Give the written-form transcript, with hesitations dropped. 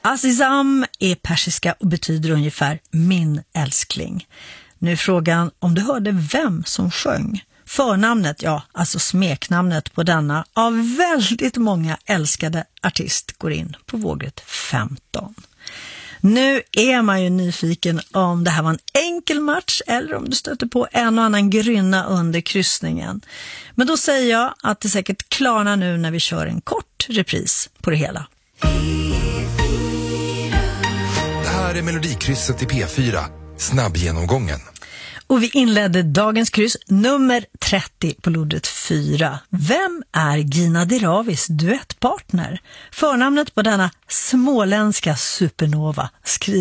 Azizam är persiska och betyder ungefär min älskling. Nu är frågan om du hörde vem som sjöng. Förnamnet, ja, alltså smeknamnet på denna av väldigt många älskade artist går in på vågrätt 15. Nu är man ju nyfiken om det här var en enkel match eller om du stöter på en och annan grynna under kryssningen. Men då säger jag att det säkert klarnar nu när vi kör en kort repris på det hela. Det här är Melodikrysset i P4, snabbgenomgången. Och vi inledde dagens kryss nummer 30 på lodret 4. Vem är Gina Diravis duettpartner? Förnamnet på denna småländska supernova skriver